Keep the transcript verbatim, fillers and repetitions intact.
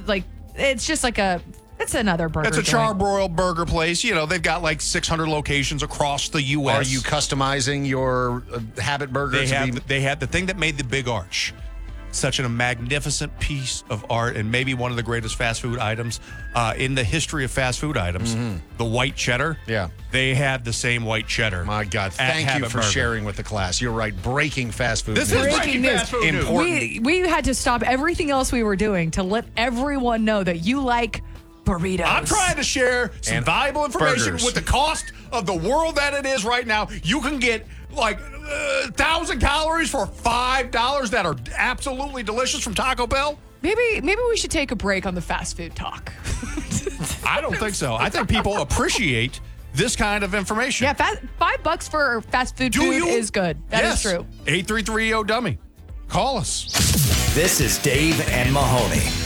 like, it's just like a, it's another burger It's a joint. charbroiled burger place. You know, they've got like six hundred locations across the U S. Are you customizing your uh, Habit burger? They to have, be- they had the thing that made the big arch. Such a magnificent piece of art and maybe one of the greatest fast food items uh, in the history of fast food items. Mm-hmm. The white cheddar. Yeah. They had the same white cheddar. My God, at thank you Habit for Burger. sharing with the class. You're right. Breaking fast food. This news. is Breaking breaking news. fast food news. Important. We, we had to stop everything else we were doing to let everyone know that you like burritos. I'm trying to share some And valuable information burgers. with the cost of the world that it is right now. You can get like a uh, thousand calories for five dollars that are absolutely delicious from Taco Bell. Maybe, maybe we should take a break on the fast food talk. I don't think so. I think people appreciate this kind of information. Yeah, fa- five bucks for fast food Do food you? is good. That is Yes. true. eight three three O dummy. Call us. This is Dave and Mahoney.